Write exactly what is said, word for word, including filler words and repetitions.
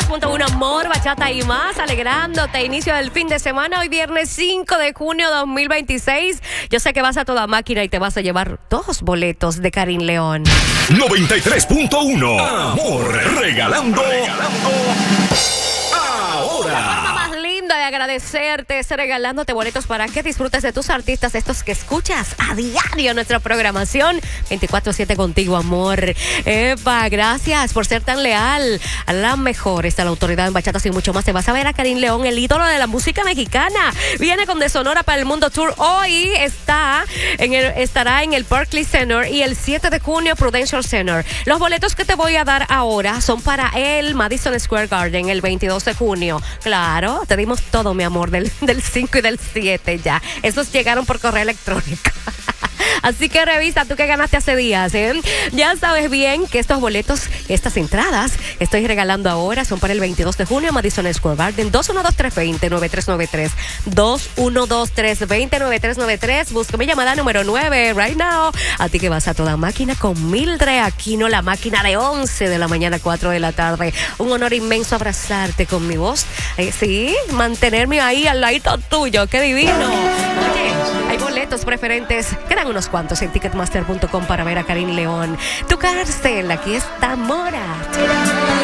punto uno Amor, Bachata y más, alegrándote inicio del fin de semana, hoy viernes cinco de junio de dos mil veintiséis. Yo sé que vas a toda máquina y te vas a llevar dos boletos de Karin León. noventa y tres punto uno Amor, regalando, regalando ahora. La forma más linda de agradecerte es regalándote boletos para que disfrutes de tus artistas, estos que escuchas a diario en nuestra programación veinticuatro siete contigo, amor. Epa, gracias por ser tan leal a la mejor. Está la autoridad en bachatas y mucho más. Te vas a ver a Karin León, el ídolo de la música mexicana. Viene con De Sonora para el Mundo Tour. Hoy está en el, estará en el Barclays Center y el siete de junio Prudential Center. Los boletos que te voy a dar ahora son para el Madison Square Garden el veintidós de junio. Claro, te dimos todo, mi amor, del, del cinco y del siete ya. Esos llegaron por correo electrónico. Así que revisa tú que ganaste hace días, ¿eh? Ya sabes bien que estos boletos, estas entradas, estoy regalando ahora, son para el veintidós de junio, Madison Square Garden, dos uno dos, tres dos cero, nueve tres nueve tres, dos uno dos, tres dos cero, nueve tres nueve tres. Busca mi llamada número nueve, right now. A ti que vas a toda máquina con Mildred Aquino, la máquina de once de la mañana a cuatro de la tarde. Un honor inmenso abrazarte con mi voz. Eh, sí, mantenerme ahí al ladito tuyo, qué divino. Oye, hay boletos preferentes, quedan unos cuantos en ticketmaster punto com para ver a Karin León. Tu cárcel, aquí está Mora.